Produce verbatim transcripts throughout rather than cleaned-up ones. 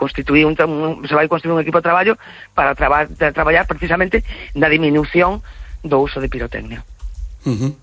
constituir un, un, se vai constituir un equipo de traballo para traba, traballar precisamente na diminución do uso de pirotecnia. Uh-huh.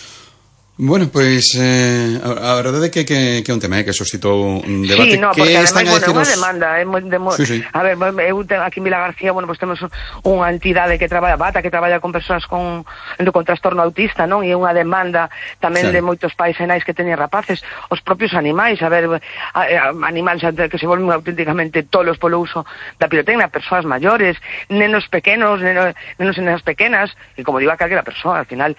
Bueno, pois pues, eh, a verdade é que, que, que é un tema eh, que suscitou un debate. Sí, no, que porque ademais, bueno, é unha os... demanda é moi, de, sí, sí. A ver, eu ten, aquí en Vila García, bueno, pues temos unha entidade que traballa, Bata, que traballa con persoas con, con trastorno autista, non? E unha demanda tamén, claro, de moitos pais e nais que teñen rapaces, os propios animais, a ver, a, a, animais que se volven auténticamente tolos polo uso da pirotecnia, persoas maiores, nenos pequenos, nenos, nenos e nenas pequenas, e como digo a calquera persoa, al final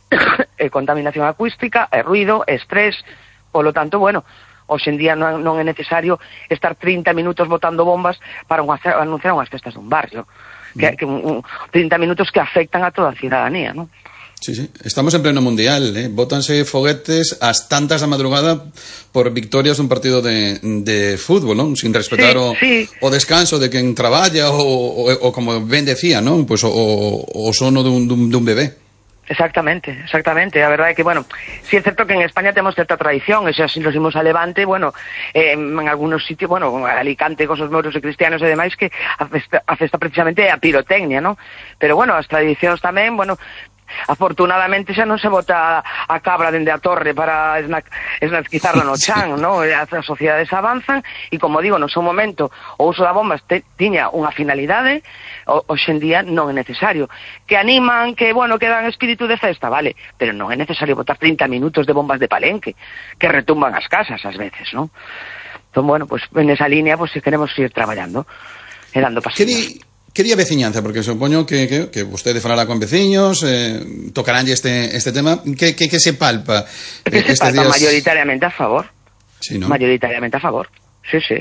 é contaminación acústica, é ruido, é estrés, polo tanto, bueno, hoxe en día non, non é necesario estar trinta minutos botando bombas para unha, anunciar unhas festas dun barrio, que, que un, trinta minutos que afectan a toda a cidadanía, non? Sí, sí, estamos en pleno mundial, eh? Bótanse foguetes ás tantas da madrugada por victorias dun partido de, de fútbol, non? Sin respetar sí, o, sí. o descanso de quen traballa o, o, o como ben decía, non? Pues o, o, o sono dun, dun, dun bebé. Exactamente, exactamente. A verdade é que, bueno, si é certo que en España temos certa tradición, e xa se nos imos a Levante, bueno, eh, en algunos sitios, bueno, Alicante, con os moros e cristianos e demais, que a festa, a festa precisamente é a pirotecnia, non? Pero, bueno, as tradicións tamén, bueno, afortunadamente xa non se bota a cabra dende a torre para esnazquizarla no chan, non? As sociedades avanzan e, como digo, no seu momento o uso da bomba te, tiña unha finalidade, hoxe en día non é necesario. Que animan, que, bueno, que dan espírito de festa, vale, pero non é necesario botar trinta minutos de bombas de palenque que retumban as casas ás veces, non? Entón, bueno, pues en esa línea, pues queremos ir traballando e dando pasillos. Quería veciñanza, porque supoño que, que, que vostede falará con veciños, eh, tocaránlle este, este tema. Que, que, que se palpa? Que eh, se palpa días... mayoritariamente a favor. Sí, ¿no? Mayoritariamente a favor, sí, sí.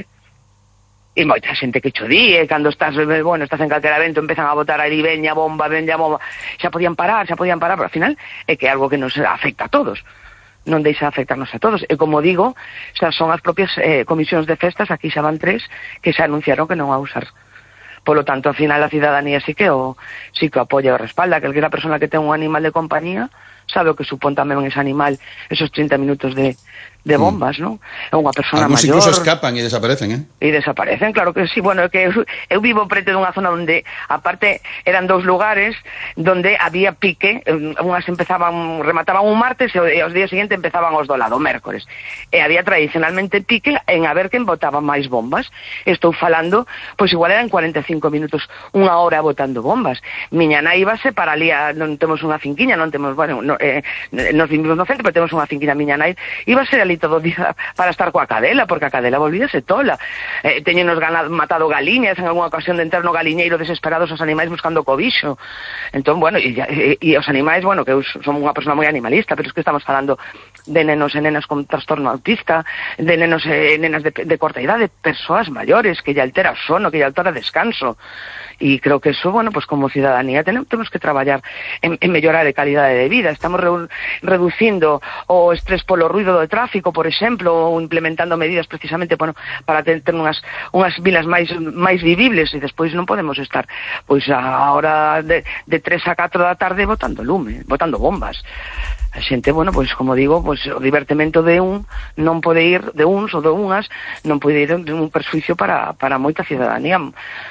E moita xente que cho di, eh, cando estás, bueno, estás en calquera evento, empezan a botar ali, veña bomba, veña bomba, xa podían parar, xa podían parar, pero ao final é que é algo que nos afecta a todos, non deixa afectarnos a todos, e como digo, xa son as propias eh, comisións de festas, aquí xa van tres, que xa anunciaron que non a usar. Polo tanto, ao final a cidadanía sí que o, sí que o apoia o respalda, que aquela persona que ten un animal de compañía sabe o que supón tamén ese animal, esos trinta minutos de, de bombas, mm. non? É unha persona Alguns maior. incluso escapan e desaparecen, eh? E desaparecen, claro que sí. Bueno, é que eu, eu vivo preto dunha zona onde, aparte, eran dous lugares donde había pique, unhas empezaban, remataban un martes e os días seguintes empezaban os do lado, mércores. E había tradicionalmente pique en a ver quen botaba máis bombas. Estou falando, pois igual eran cuarenta e cinco minutos, unha hora botando bombas. Miña nai íbase para ali, a, non temos unha finquiña, non temos, bueno, no, eh, nos vivimos no centro, pero temos unha finquiña, miña nai íbase ali todo o día para estar coa cadela, porque a cadela volvíase tola. Eh, teñenos ganado, matado galiñas en algunha ocasión de entrar no galiñeiro desesperados os animais buscando cobixo. Entón, bueno, e, e, e os animais, bueno, que eu son unha persona moi animalista, pero es que estamos falando de nenos e nenas con trastorno autista, de nenos e nenas de, de corta idade, persoas maiores que lle altera o sono, que lle altera o descanso. E creo que eso, bueno, pues como cidadanía tenemos, tenemos que traballar en, en mellorar a calidade de vida. Estamos re, reducindo o estrés polo ruido do tráfico, por exemplo, ou implementando medidas precisamente, bueno, para ter, ter unhas, unhas vilas máis, máis vivibles, e despois non podemos estar pois a hora de, de tres a catro da tarde botando lume, botando bombas. A xente, bueno, pois como digo, pois o divertimento de un non pode ir, de uns ou de unhas, non pode ir de un perjuicio para, para moita cidadanía.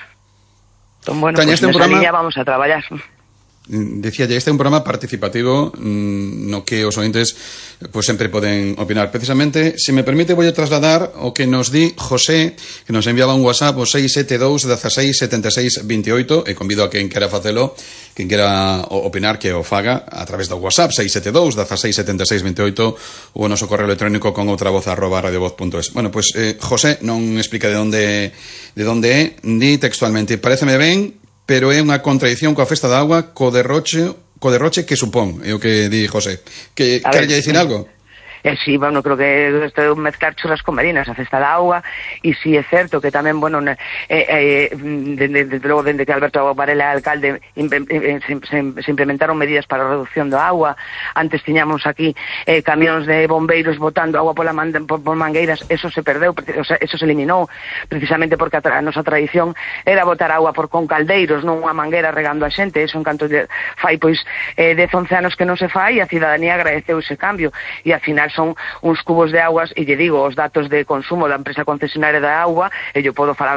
Entón, bueno, Tania, pues este nesa programa... liña vamos a traballar. Decía, este é un programa participativo mmm, no que os ointes pues, sempre poden opinar. Precisamente, se me permite, vou a trasladar o que nos di José, que nos enviaba un WhatsApp o seis sete dous, dezasseis, setenta e seis, veintioito, e convido a quen quera facelo, quen quera opinar, que o faga a través do WhatsApp seis sete dous, dezasseis, setenta e seis, veintioito, ou o noso correo electrónico con outra voz arroba radiovoz punto es. Bueno, pues eh, José non explica de onde de onde é, di textualmente: paréceme ben, pero é unha contradición coa festa da agua, co derroche, co derroche que supón, é o que di José. Que querelle dicir algo? Eh, sí, bueno, creo que isto é un mezclar churras con merinas, a festa da auga, e si sí é certo que tamén, bueno, eh, eh, desde, desde logo, dende que Alberto Varela é alcalde, eh, se, se, se implementaron medidas para a reducción da auga. Antes tiñamos aquí eh, camións de bombeiros botando agua pola man, por, por mangueiras, eso se perdeu, o sea, eso se eliminou, precisamente porque a, tra a nosa tradición era botar agua por con caldeiros, non unha manguera regando a xente. Eso en canto de, fai, pois, eh, dez, once anos que non se fai, e a cidadanía agradeceu ese cambio, e ao final son uns cubos de aguas, e lle digo, os datos de consumo da empresa concesionaria da agua, e yo podo falar